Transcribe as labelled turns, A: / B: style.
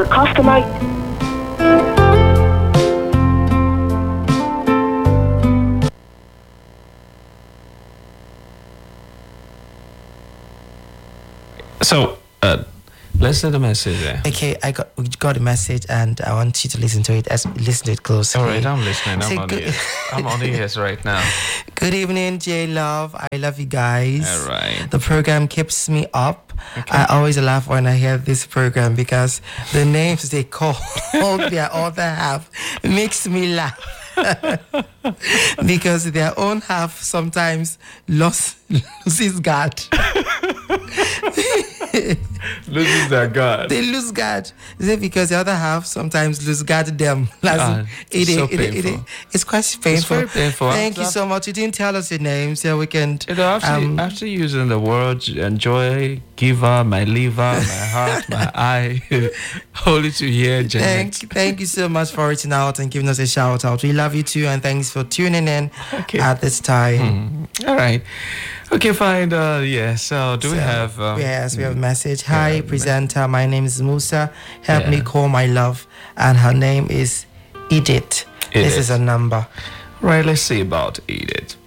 A: The customer...
B: So, listen to the message there.
C: Okay, we got a message, and I want you to listen to it. Listen to it closely.
B: All right, I'm listening.
C: Say
B: I'm on
C: good-
B: ears. I'm on ears right now.
C: Good evening, J Love. I love you guys.
B: All right.
C: The program keeps me up.
B: Okay.
C: I always laugh when I hear this program because the names they call their other half makes me laugh. Because their own half sometimes loses guard.
B: Loses their God.
C: They lose guard. Is it because the other half sometimes lose guard them?
B: So painful.
C: It's quite painful.
B: It's very painful.
C: Thank you so much. You didn't tell us your name, so we can.
B: You know, after using the words joy, giver, my liver, my heart, my eye, only to hear Janet.
C: Thank you so much for reaching out and giving us a shout out. We love you too, and thanks for tuning in at this time.
B: All right. Okay, fine. So we have...
C: yes, we have a message. Hi, presenter. My name is Musa. Help me call my love. And her name is Edith. This is a number.
B: Right, let's see about Edith.